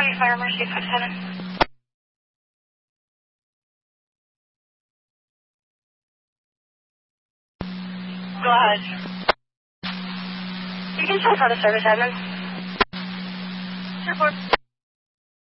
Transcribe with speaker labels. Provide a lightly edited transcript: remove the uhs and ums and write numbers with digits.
Speaker 1: County Fire Emergency 57. Go ahead. You can check out the service admin. Report.